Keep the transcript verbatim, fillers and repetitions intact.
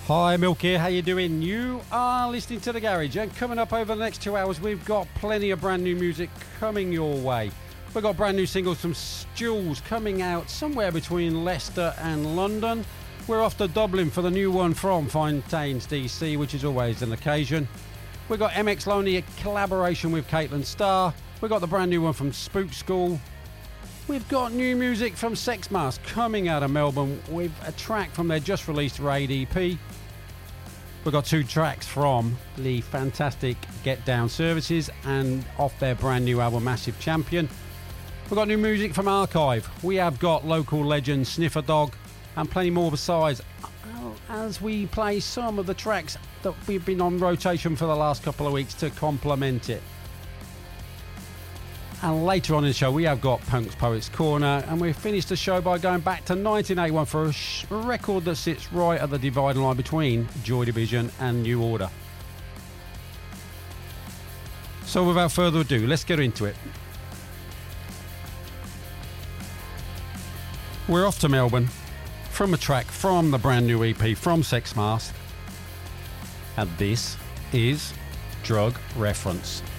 Hi, Milk here. How you doing? You are listening to The Garage, and coming up over the next two hours, we've got plenty of brand new music coming your way. We've got brand new singles from Jules coming out somewhere between Leicester and London. We're off to Dublin for the new one from Fontaines D C, which is always an occasion. We've got M X Lonely, a collaboration with Caitlin Starr. We've got the brand new one from Spook School. We've got new music from Sex Mask coming out of Melbourne with a track from their just released Raid E P. We've got two tracks from the fantastic Get Down Services and off their brand new album Massive Champion. We've got new music from Archive. We have got local legend Sniffer Dog and plenty more besides, as we play some of the tracks that we've been on rotation for the last couple of weeks to complement it. And later on in the show, we have got Punk's Poets Corner, and we finished the show by going back to nineteen eighty-one for a, sh- a record that sits right at the dividing line between Joy Division and New Order. So without further ado, let's get into it. We're off to Melbourne from a track from the brand new E P from Sex Mask, and this is Drug Reference.